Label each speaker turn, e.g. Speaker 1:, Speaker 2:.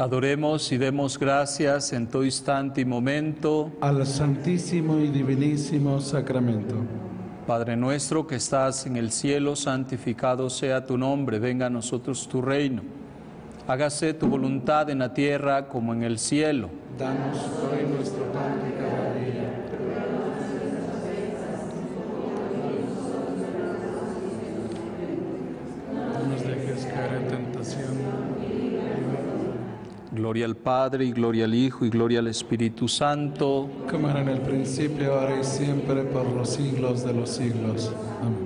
Speaker 1: Adoremos y demos gracias en todo instante y momento
Speaker 2: al Santísimo y Divinísimo Sacramento.
Speaker 1: Padre nuestro que estás en el cielo, santificado sea tu nombre, venga a nosotros tu reino. Hágase tu voluntad en la tierra como en el cielo.
Speaker 2: Danos hoy nuestro pan de cada día. No nos dejes caer en tentación.
Speaker 1: Gloria al Padre, y gloria al Hijo, y gloria al Espíritu Santo.
Speaker 2: Como era en el principio, ahora y siempre, por los siglos de los siglos. Amén.